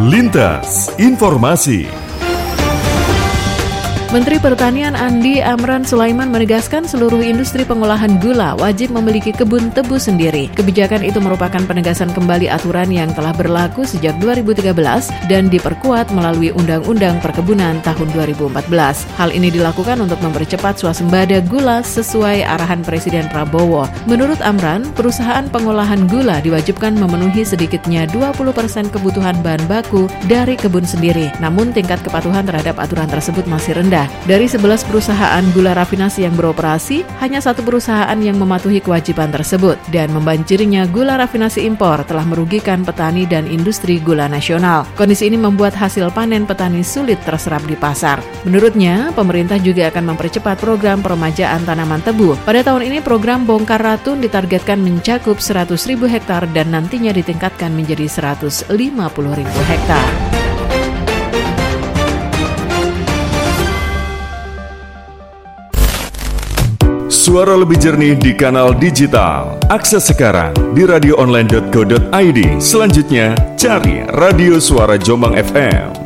Lintas Informasi. Menteri Pertanian Andi Amran Sulaiman menegaskan seluruh industri pengolahan gula wajib memiliki kebun tebu sendiri. Kebijakan itu merupakan penegasan kembali aturan yang telah berlaku sejak 2013 dan diperkuat melalui Undang-Undang Perkebunan tahun 2014. Hal ini dilakukan untuk mempercepat swasembada gula sesuai arahan Presiden Prabowo. Menurut Amran, perusahaan pengolahan gula diwajibkan memenuhi sedikitnya 20% kebutuhan bahan baku dari kebun sendiri. Namun tingkat kepatuhan terhadap aturan tersebut masih rendah. Dari 11 perusahaan gula rafinasi yang beroperasi, hanya 1 perusahaan yang mematuhi kewajiban tersebut. Dan membanjirinya gula rafinasi impor telah merugikan petani dan industri gula nasional. Kondisi ini membuat hasil panen petani sulit terserap di pasar. Menurutnya, pemerintah juga akan mempercepat program peremajaan tanaman tebu. Pada tahun ini program bongkar ratun ditargetkan mencakup 100.000 hektar dan nantinya ditingkatkan menjadi 150.000 hektar. Suara lebih jernih di kanal digital. Akses sekarang di radioonline.co.id. Selanjutnya, cari Radio Suara Jombang FM.